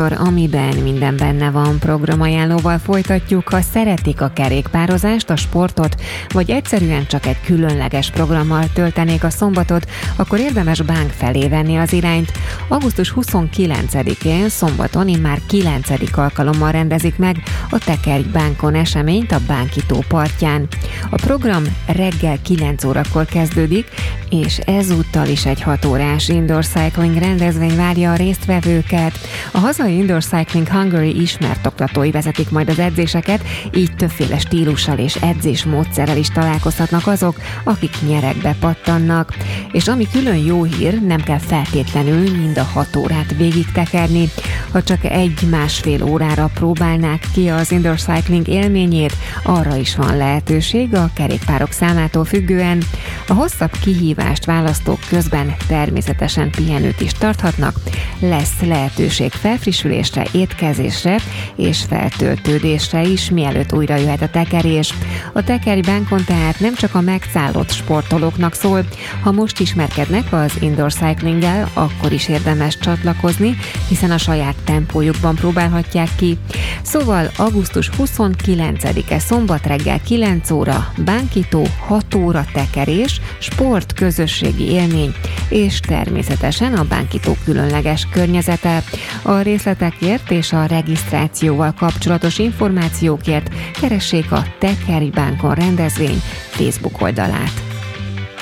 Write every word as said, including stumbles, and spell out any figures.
műsor, amiben minden benne van. Programajánlóval folytatjuk. Ha szeretik a kerékpározást, a sportot, vagy egyszerűen csak egy különleges programmal töltenék a szombatot, akkor érdemes Bánk felé venni az irányt. augusztus huszonkilencedikén szombaton immár kilencedik alkalommal rendezik meg a Tekerj Bánkon eseményt a Bánki tó partján. A program reggel kilenc órakor kezdődik, és ezúttal is egy hat órás indoor cycling rendezvény várja a résztvevőket. A hazai Indoor Cycling Hungary ismert oktatói vezetik majd az edzéseket, így többféle stílussal és edzésmódszerrel is találkozhatnak azok, akik nyeregbe pattannak. És ami külön jó hír, nem kell feltétlenül mind a hat órát végig tekerni. Ha csak egy-másfél órára próbálnák ki az indoor cycling élményét, arra is van lehetőség a kerékpárok számától függően. A hosszabb kihívást választók közben természetesen pihenőt is tarthatnak, lesz lehetőség felfrissülésre, étkezésre és feltöltődésre is, mielőtt újra jöhet a tekerés. A Tekerj Bánkon tehát nem csak a megszállott sportolóknak szól, ha most ismerkednek az indoor cyclinggel, akkor is érdemes csatlakozni, hiszen a saját tempójukban próbálhatják ki. Szóval augusztus huszonkilencedike szombat reggel kilenc óra, Bánki tó, hat óra tekerés, sport, közösségi élmény, és természetesen a Bánki tó különleges környezete. A részletekért és a regisztrációval kapcsolatos információkért keressék a Tekerj Bánkon rendezvény Facebook oldalát.